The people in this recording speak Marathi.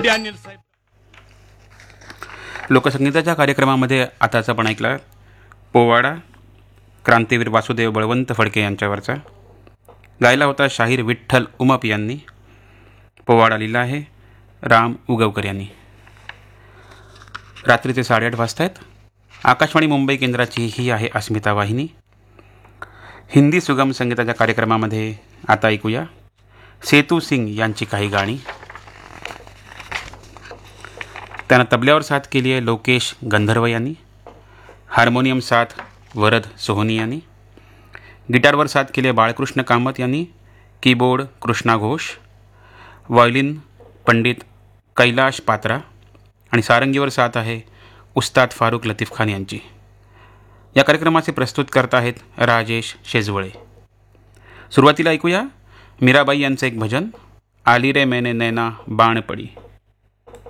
डॅनियल साहेब. लोकसंगीताच्या कार्यक्रमामध्ये आताच आपण ऐकला पोवाडा क्रांतीवीर वासुदेव बळवंत फडके यांच्यावरचा. गायला होता शाहीर विठ्ठल उमप यांनी. पोवाडा लिहिला आहे राम उगवकर यांनी. रात्रीचे 8:30 वाजता आहेत. आकाशवाणी मुंबई केंद्राची ही आहे अस्मिता वाहिनी. हिंदी सुगम संगीताच्या कार्यक्रमामध्ये आता ऐकूया सेतू सिंग यांची काही गाणी. त्यांना तबल्यावर साथ केली आहे लोकेश गंधर्व यांनी. हार्मोनियम साथ वरद सोहनी यांनी. गिटारवर साथ केली आहे बाळकृष्ण कामत यांनी. कीबोर्ड कृष्णा घोष. व्हायोलिन पंडित कैलाश पात्रा आणि सारंगीवर साथ आहे उस्ताद फारुख लतीफ खान यांची. या कार्यक्रमाचे प्रस्तुत करत आहेत राजेश शेजवळे. सुरुवातीला ऐकूया मीराबाई यांचं एक भजन आली रे मैंने नैना बाण पडी.